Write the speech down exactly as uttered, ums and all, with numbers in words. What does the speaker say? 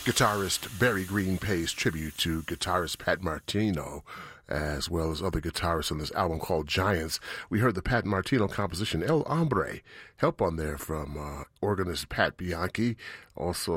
Guitarist Barry Green pays tribute to guitarist Pat Martino, as well as other guitarists on this album called Giants. We heard the Pat Martino composition El Hombre. Help on there from uh, organist Pat Bianchi, also